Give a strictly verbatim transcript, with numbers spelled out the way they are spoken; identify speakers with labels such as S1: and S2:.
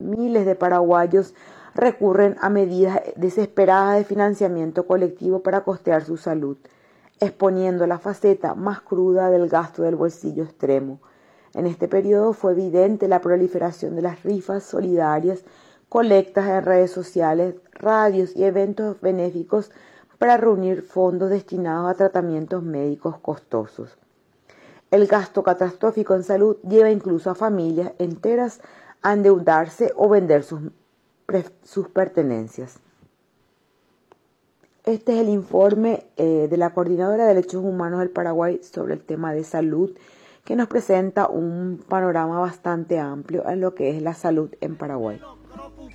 S1: miles de paraguayos recurren a medidas desesperadas de financiamiento colectivo para costear su salud, exponiendo la faceta más cruda del gasto del bolsillo extremo. En este periodo fue evidente la proliferación de las rifas solidarias, colectas en redes sociales, radios y eventos benéficos para reunir fondos destinados a tratamientos médicos costosos. El gasto catastrófico en salud lleva incluso a familias enteras a endeudarse o vender sus, sus pertenencias. Este es el informe eh, de la Coordinadora de Derechos Humanos del Paraguay sobre el tema de salud, que nos presenta un panorama bastante amplio en lo que es la salud en Paraguay.